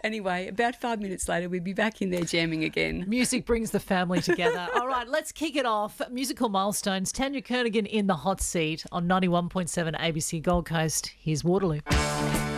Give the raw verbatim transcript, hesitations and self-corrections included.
Anyway, about five minutes later, we'd be back in there jamming again. Music brings the family together. All right, let's kick it off. Musical milestones. Tanya Kernigan in the hot seat on ninety-one point seven A B C Gold Coast. Here's Waterloo.